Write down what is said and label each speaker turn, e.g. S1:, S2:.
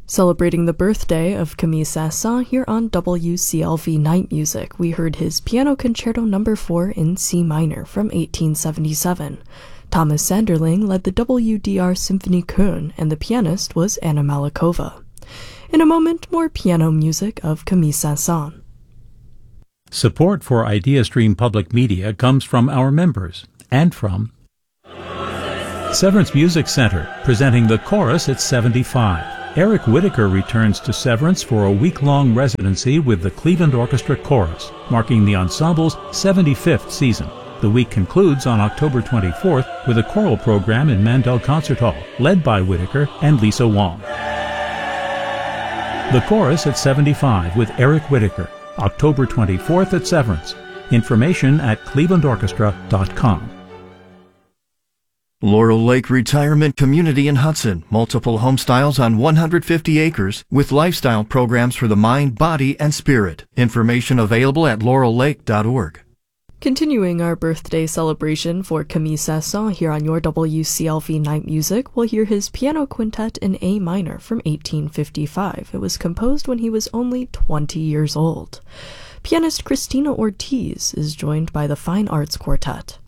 S1: Celebrating the birthday of Camille Saint-Saëns here on WCLV Night Music, we heard his Piano Concerto No. 4 in C minor from 1877. Thomas Sanderling led the WDR Symphony Köln, and the pianist was Anna Malikova. In a moment, more piano music of Camille Saint-Saëns.
S2: Support for IdeaStream Public Media comes from our members and from Severance Music Center, presenting the Chorus at 75. Eric Whitaker returns to Severance for a week-long residency with the Cleveland Orchestra Chorus, marking the ensemble's 75th season. The week concludes on October 24th with a choral program in Mandel Concert Hall, led by Whitaker and Lisa Wong. The Chorus at 75 with Eric Whitaker, October 24th at Severance. Information at clevelandorchestra.com.
S3: Laurel Lake Retirement Community in Hudson. Multiple home styles on 150 acres with lifestyle programs for the mind, body, and spirit. Information available at laurellake.org.
S1: Continuing our birthday celebration for Camille Saint-Saëns here on your WCLV Night Music, we'll hear his Piano Quintet in A minor from 1855. It was composed when he was only 20 years old. Pianist Cristina Ortiz is joined by the Fine Arts Quartet.